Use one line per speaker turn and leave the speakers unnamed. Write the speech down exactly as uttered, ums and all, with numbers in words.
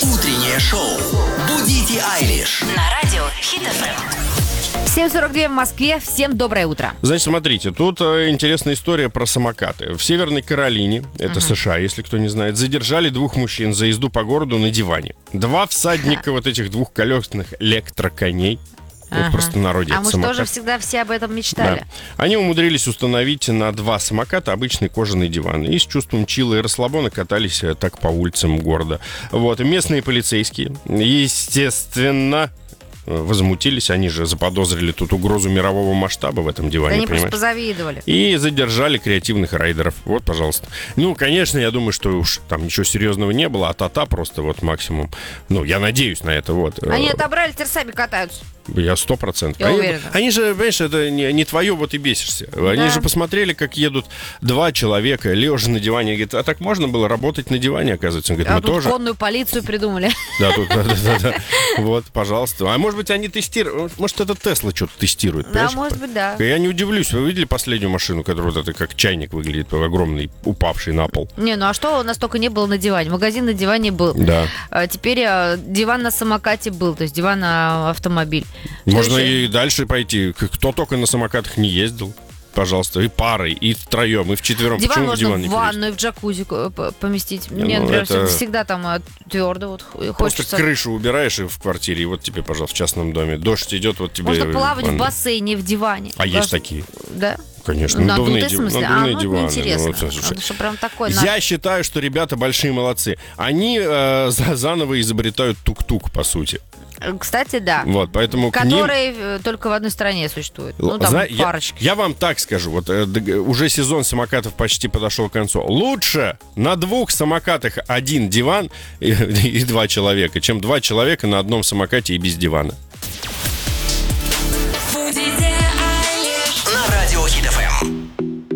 Утреннее шоу «Будите Айлиш»
на радио Хит эф эм.
семь сорок два в Москве. Всем доброе утро.
Значит, смотрите, тут э, интересная история про самокаты. В Северной Каролине, это uh-huh. США, если кто не знает, задержали двух мужчин за езду по городу на диване. Два всадника вот этих двухколесных электроконей.
Ага.
Вот просто народе
А мы
самокат.
тоже всегда все об этом мечтали.
Да. Они умудрились установить на два самоката обычный кожаный диван. И с чувством чила и расслабона катались так по улицам города. Вот. И местные полицейские, естественно, возмутились. Они же заподозрили тут угрозу мирового масштаба в этом диване,
Да они
понимаешь?
просто позавидовали.
И задержали креативных райдеров. Вот, пожалуйста. Ну, конечно, я думаю, что уж там ничего серьезного не было, а та-та просто вот максимум. Ну, я надеюсь на это, вот.
Они отобрали, теперь сами катаются.
Я сто процентов.
Я
они,
уверена.
Они же, понимаешь, это не, не твое, вот и бесишься. Они
Да.
же посмотрели, как едут два человека, лежа на диване. Говорит, а так можно было работать на диване, оказывается? Он говорит,
А
мы
тут
тоже.
конную полицию придумали.
Да, тут, да, да, да, да. Вот, пожалуйста. А может быть, они тестируют, может, это Тесла что-то тестирует,
Да,
понимаешь?
может быть, да.
Я не удивлюсь. Вы видели последнюю машину, которая вот это как чайник выглядит, огромный, упавший на пол?
Не, ну а что у нас только не было на диване? Магазин на диване был.
Да.
А теперь а, диван на самокате был, то есть диван на автомобиль. Что
Можно
еще?
и дальше пойти. Кто только на самокатах не ездил. Пожалуйста, и парой, и втроем, и вчетвером.
Диван
Почему
можно
диван
в
не
ванну и в джакузи ко- п- поместить.
Не,
Мне,
ну,
например,
это-
всегда там а, твердо вот х-
Просто
хочется.
крышу убираешь и в квартире, и вот тебе, пожалуйста, в частном доме. Дождь идет, вот тебе...
Можно плавать в
ванна.
бассейне, в диване.
А есть
Даже-
такие?
Да?
Конечно,
Надутые,
надувные,
в
див-
смысле?
надувные
а, ну, это
диваны.
неинтересно.
Ну, вот, слушай.
Надо, что прям такой...
Я считаю, что ребята большие молодцы. Они э, за- заново изобретают тук-тук, по сути.
на- Кстати, да.
Вот, поэтому к ним...
Которые э, только в одной стране существуют. Ну, там
Зна- я,
парочка.
я вам так скажу, вот э, д- уже сезон самокатов почти подошел к концу. Лучше на двух самокатах один диван и, и два человека, чем два человека на одном самокате и без дивана.
Будите